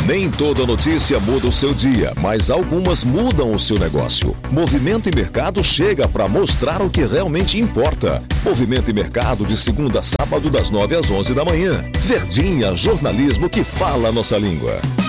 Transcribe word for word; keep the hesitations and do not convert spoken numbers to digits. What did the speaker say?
Nem toda notícia muda o seu dia, mas algumas mudam o seu negócio. Movimento e Mercado chega para mostrar o que realmente importa. Movimento e Mercado de segunda a sábado das nove às onze da manhã. Verdinha, jornalismo que fala a nossa língua.